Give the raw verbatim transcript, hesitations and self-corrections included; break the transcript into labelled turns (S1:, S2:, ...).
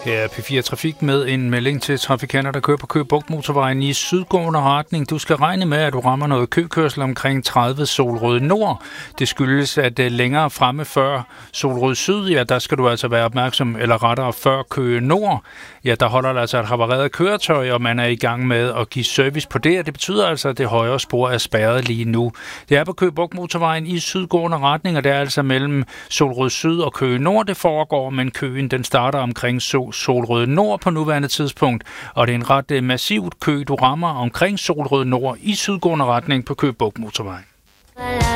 S1: Her er P fire Trafik med en melding til trafikanter, der kører på Køge Bugt Motorvejen i sydgående retning. Du skal regne med, at du rammer noget køkørsel omkring tredive Solrød Nord. Det skyldes, at længere fremme før Solrød Syd, ja, der skal du altså være opmærksom, eller rettere før Køge Nord. Ja, der holder der altså et havareret køretøj, og man er i gang med at give service på det, og det betyder altså, at det højre spor er spærret lige nu. Det er på Køge Bugt Motorvejen i sydgående retning, og det er altså mellem Solrød Syd og Køge Nord, det foregår, men køen den starter omkring Sol Solrød Nord på nuværende tidspunkt, og det er en ret massivt kø, du rammer omkring Solrød Nord i sydgående retning på Køge Bugt Motorvejen.